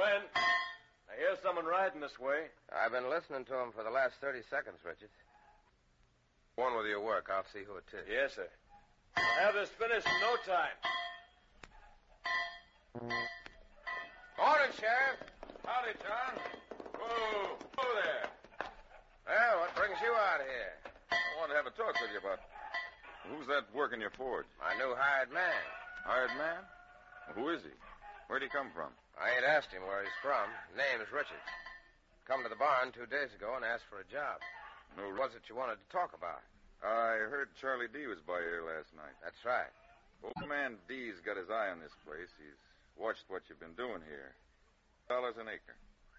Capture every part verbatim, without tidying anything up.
Gwen. I hear someone riding this way. I've been listening to him for the last thirty seconds, Richard. Go on with your work. I'll see who it is. Yes, sir. I'll have this finished in no time. Morning, Sheriff. Howdy, John. Whoa. Whoa there. Well, what brings you out here? I want to have a talk with you about... Who's that working your forge? My new hired man. Hired man? Well, who is he? Where'd he come from? I ain't asked him where he's from. Name's Richard. Come to the barn two days ago and asked for a job. No. What was it you wanted to talk about? I heard Charlie D was by here last night. That's right. Old man D's got his eye on this place. He's watched what you've been doing here. Dollars an acre.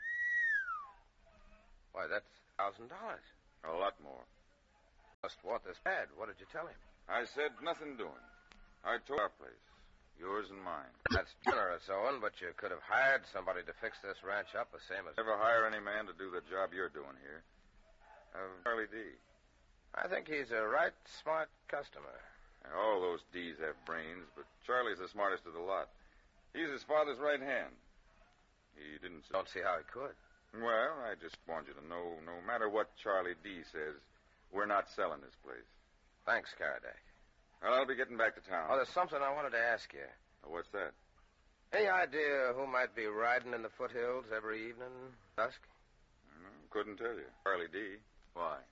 Why, that's a thousand dollars. A lot more. Must want this bad. What did you tell him? I said nothing doing. I told our place. Yours and mine. That's generous, Owen, but you could have hired somebody to fix this ranch up the same as... Never hire any man to do the job you're doing here. Uh, Charlie D. I think he's a right smart customer. All those D's have brains, but Charlie's the smartest of the lot. He's his father's right hand. He didn't... Don't see how he could. Well, I just want you to know, no matter what Charlie D says, we're not selling this place. Thanks, Karadak. Well, I'll be getting back to town. Oh, there's something I wanted to ask you. What's that? Any idea who might be riding in the foothills every evening, dusk? No, couldn't tell you. Charlie D. Why?